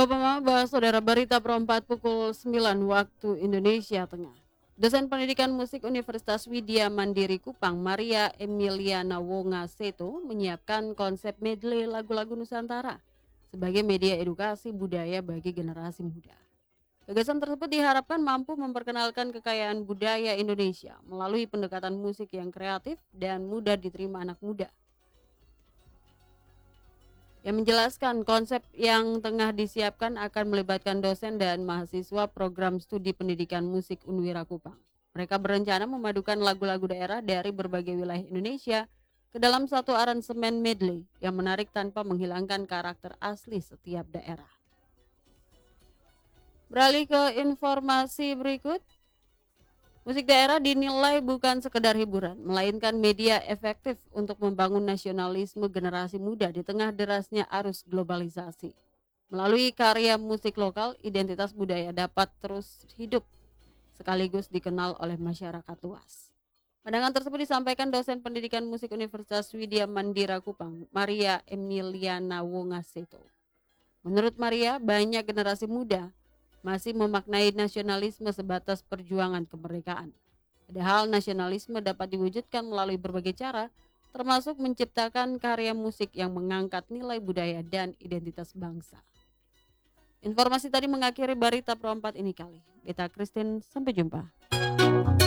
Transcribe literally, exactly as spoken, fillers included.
Bapak Mama bahas Saudara Berita Perempat pukul sembilan waktu Indonesia Tengah. Dosen Pendidikan Musik Universitas Widya Mandiri Kupang, Maria Emiliana Wonga Seto, menyiapkan konsep medley lagu-lagu Nusantara sebagai media edukasi budaya bagi generasi muda. Gagasan tersebut diharapkan mampu memperkenalkan kekayaan budaya Indonesia melalui pendekatan musik yang kreatif dan mudah diterima anak muda. Yang menjelaskan konsep yang tengah disiapkan akan melibatkan dosen dan mahasiswa program studi pendidikan musik Unwira Kupang. Mereka berencana memadukan lagu-lagu daerah dari berbagai wilayah Indonesia ke dalam satu aransemen medley yang menarik tanpa menghilangkan karakter asli setiap daerah. Beralih ke informasi berikut. Musik daerah dinilai bukan sekedar hiburan, melainkan media efektif untuk membangun nasionalisme generasi muda di tengah derasnya arus globalisasi. Melalui karya musik lokal, identitas budaya dapat terus hidup sekaligus dikenal oleh masyarakat luas. Pandangan tersebut disampaikan dosen pendidikan musik Universitas Widya Mandira Kupang, Maria Emiliana Wongaseto. Menurut Maria, banyak generasi muda masih memaknai nasionalisme sebatas perjuangan kemerdekaan. Padahal nasionalisme dapat diwujudkan melalui berbagai cara, termasuk menciptakan karya musik yang mengangkat nilai budaya dan identitas bangsa. Informasi tadi mengakhiri Berita Perempat ini kali. Beta Christine, sampai jumpa.